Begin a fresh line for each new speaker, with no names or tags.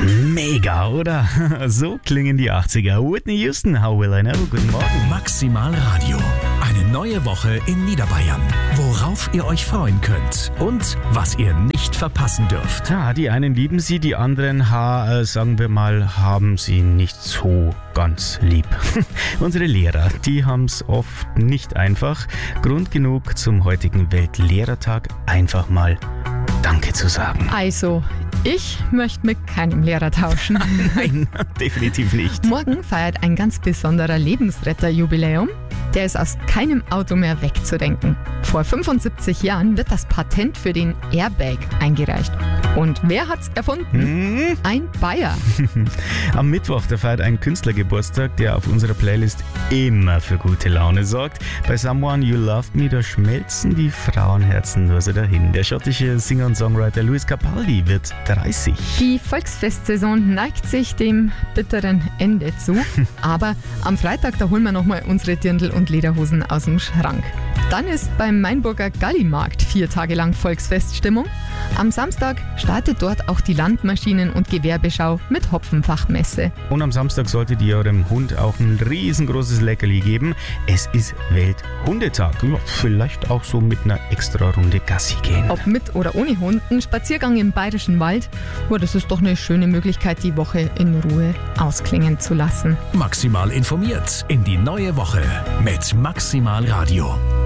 Mega, oder? So klingen die 80er. Whitney Houston, How Will I Know? Guten Morgen.
Maximal Radio. Eine neue Woche in Niederbayern. Worauf ihr euch freuen könnt und was ihr nicht verpassen dürft.
Ja, die einen lieben sie, die anderen, sagen wir mal, haben sie nicht so ganz lieb. Unsere Lehrer, die haben es oft nicht einfach. Grund genug zum heutigen Weltlehrertag einfach mal Danke zu sagen.
Also, ich möchte mit keinem Lehrer tauschen.
Nein, definitiv nicht.
Morgen feiert ein ganz besonderer Lebensretter-Jubiläum. Der ist aus keinem Auto mehr wegzudenken. Vor 75 Jahren wird das Patent für den Airbag eingereicht. Und wer hat's erfunden? Ein Bayer.
Am Mittwoch, da feiert ein Künstler Geburtstag, der auf unserer Playlist immer für gute Laune sorgt. Bei Someone You Loved Me, da schmelzen die Frauenherzen nur so dahin. Der schottische Singer und Songwriter Lewis Capaldi wird 30.
Die Volksfestsaison neigt sich dem bitteren Ende zu. Aber am Freitag, da holen wir nochmal unsere Dirndl und Lederhosen aus dem Schrank. Dann ist beim Mainburger Gallimarkt 4 Tage lang Volksfeststimmung. Am Samstag startet dort auch die Landmaschinen- und Gewerbeschau mit Hopfenfachmesse.
Und am Samstag solltet ihr eurem Hund auch ein riesengroßes Leckerli geben. Es ist Welthundetag. Ja, vielleicht auch so mit einer extra Runde Gassi gehen.
Ob mit oder ohne Hund, ein Spaziergang im Bayerischen Wald, das ist doch eine schöne Möglichkeit, die Woche in Ruhe ausklingen zu lassen.
Maximal informiert in die neue Woche mit Maximal Radio.